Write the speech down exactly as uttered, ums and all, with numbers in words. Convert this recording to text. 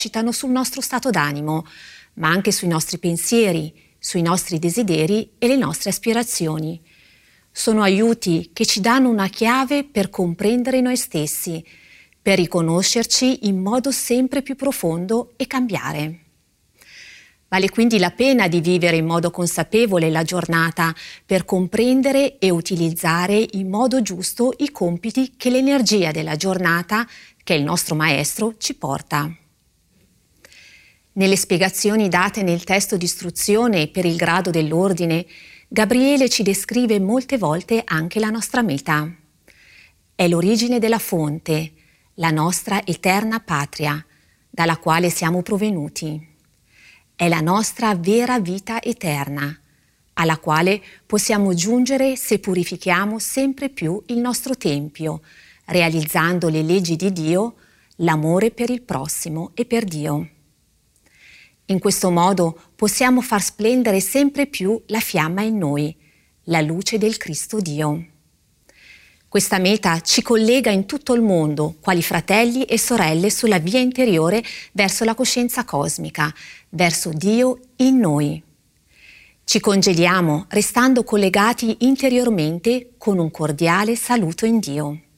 incitano sul nostro stato d'animo, ma anche sui nostri pensieri, sui nostri desideri e le nostre aspirazioni. Sono aiuti che ci danno una chiave per comprendere noi stessi, per riconoscerci in modo sempre più profondo e cambiare. Vale quindi la pena di vivere in modo consapevole la giornata per comprendere e utilizzare in modo giusto i compiti che l'energia della giornata, che è il nostro maestro, ci porta. Nelle spiegazioni date nel testo di istruzione per il grado dell'ordine, Gabriele ci descrive molte volte anche la nostra meta. È l'origine della fonte, la nostra eterna patria, dalla quale siamo provenuti. È la nostra vera vita eterna, alla quale possiamo giungere se purifichiamo sempre più il nostro tempio, realizzando le leggi di Dio, l'amore per il prossimo e per Dio. In questo modo possiamo far splendere sempre più la fiamma in noi, la luce del Cristo Dio. Questa meta ci collega in tutto il mondo, quali fratelli e sorelle sulla via interiore verso la coscienza cosmica, verso Dio in noi. Ci congediamo restando collegati interiormente con un cordiale saluto in Dio.